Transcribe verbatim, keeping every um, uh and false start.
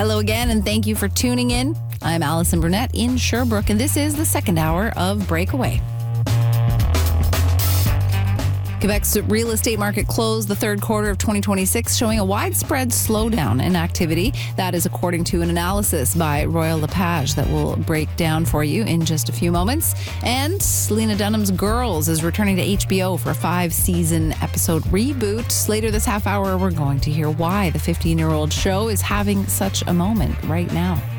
Hello again, and thank you for tuning in. I'm Allison Burnett in Sherbrooke, and this is the second hour of Breakaway. Quebec's real estate market closed the third quarter of twenty twenty-six, showing a widespread slowdown in activity. That is according to an analysis by Royal LePage that we'll break down for you in just a few moments. And Lena Dunham's Girls is returning to H B O for a five-season episode reboot. Later this half hour, we're going to hear why the fifteen-year-old show is having such a moment right now.